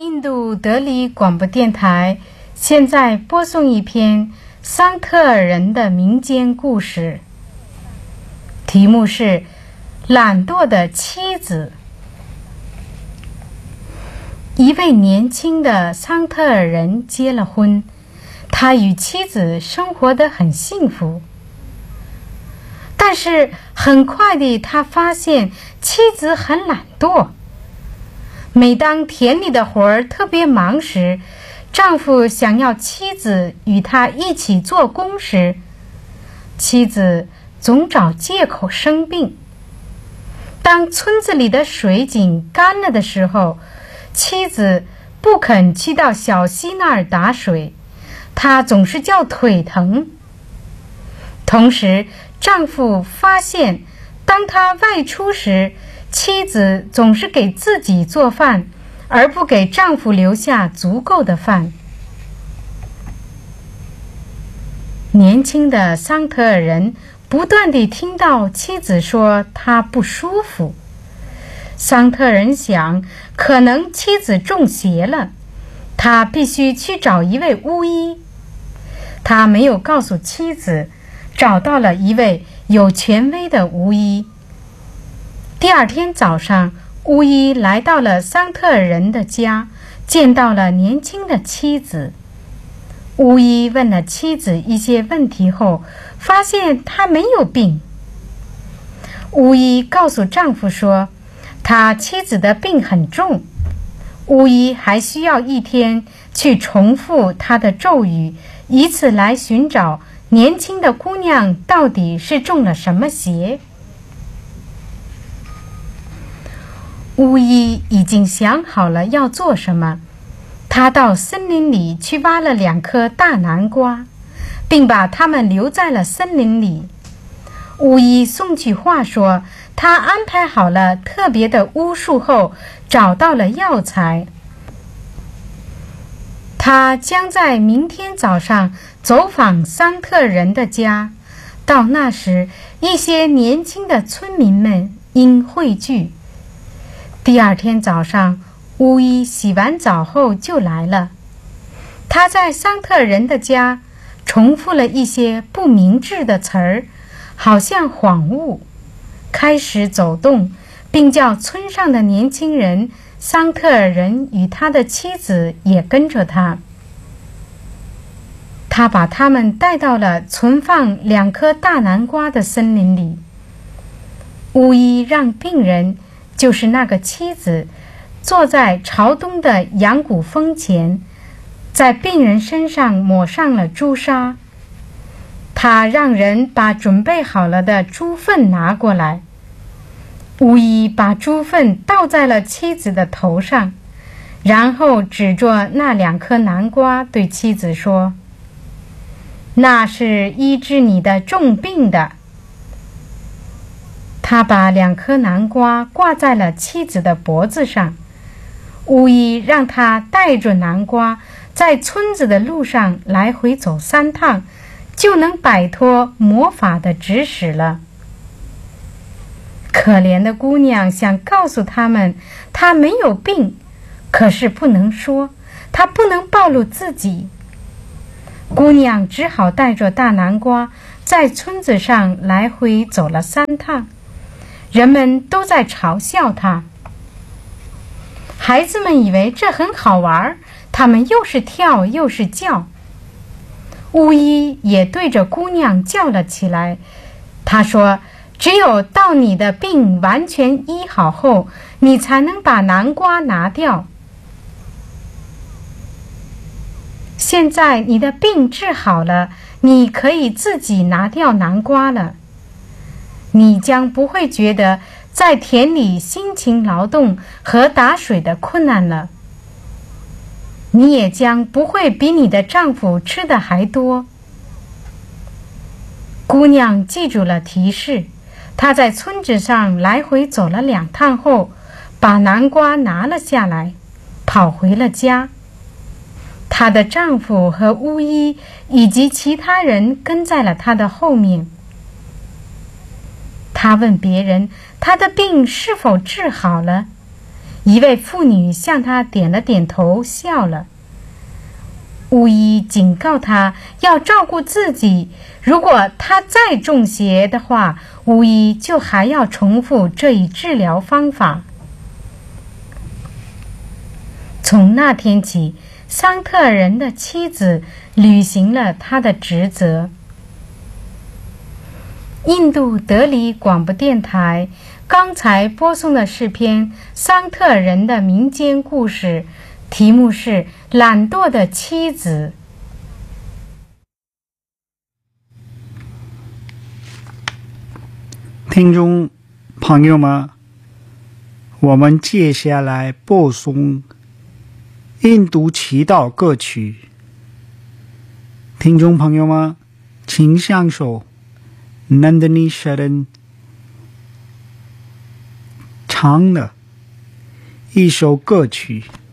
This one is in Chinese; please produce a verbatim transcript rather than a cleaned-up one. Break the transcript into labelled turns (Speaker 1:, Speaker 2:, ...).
Speaker 1: 印度德里广播电台现在播送一篇桑特尔人的民间故事，题目是《懒惰的妻子》。一位年轻的桑特尔人结了婚，他与妻子生活得很幸福。但是很快地，他发现妻子很懒惰。每当田里的活儿特别忙时，丈夫想要妻子与他一起做工时，妻子总找借口生病。当村子里的水井干了的时候，妻子不肯去到小溪那儿打水，她总是叫腿疼。同时，丈夫发现，当他外出时，妻子总是给自己做饭，而不给丈夫留下足够的饭。年轻的桑特尔人不断地听到妻子说她不舒服。桑特尔人想，可能妻子中邪了，他必须去找一位巫医。他没有告诉妻子，找到了一位有权威的巫医。第二天早上，巫医来到了桑特尔人的家，见到了年轻的妻子。巫医问了妻子一些问题后，发现她没有病。巫医告诉丈夫说，他妻子的病很重，巫医还需要一天去重复他的咒语，以此来寻找年轻的姑娘到底是中了什么邪。巫医已经想好了要做什么，他到森林里去挖了两颗大南瓜，并把它们留在了森林里。巫医送去话说，他安排好了特别的巫术后，找到了药材。他将在明天早上走访桑特人的家，到那时，一些年轻的村民们应汇聚。第二天早上，巫医洗完澡后就来了。他在桑特人的家重复了一些不明智的词儿，好像恍悟，开始走动，并叫村上的年轻人桑特尔人与他的妻子也跟着他。他把他们带到了存放两颗大南瓜的森林里。巫医让病人，就是那个妻子，坐在朝东的羊骨峰前，在病人身上抹上了朱砂。他让人把准备好了的猪粪拿过来。巫医把猪粪倒在了妻子的头上，然后指着那两颗南瓜对妻子说，那是医治你的重病的。他把两颗南瓜挂在了妻子的脖子上。巫医让他带着南瓜在村子的路上来回走三趟，就能摆脱魔法的指使了。可怜的姑娘想告诉他们，她没有病，可是不能说，她不能暴露自己。姑娘只好带着大南瓜在村子上来回走了三趟，人们都在嘲笑她。孩子们以为这很好玩，他们又是跳又是叫。巫医也对着姑娘叫了起来，他说，只有到你的病完全医好后，你才能把南瓜拿掉。现在你的病治好了，你可以自己拿掉南瓜了。你将不会觉得在田里辛勤劳动和打水的困难了。你也将不会比你的丈夫吃的还多。姑娘记住了提示，她在村子上来回走了两趟后，把南瓜拿了下来，跑回了家。她的丈夫和巫医以及其他人跟在了她的后面。她问别人，她的病是否治好了？ 一位妇女向他点了点头，笑了。巫医警告他要照顾自己，如果他再中邪的话，巫医就还要重复这一治疗方法。从那天起，桑特尔人的妻子履行了他的职责。印度德里广播电台刚才播送的是篇桑特尔人的民间故事，题目是《懒惰的妻子》。
Speaker 2: 听众朋友们，我们接下来播送印度祈祷歌曲。听众朋友们，请享受 Nandini Sharan 唱的一首歌曲。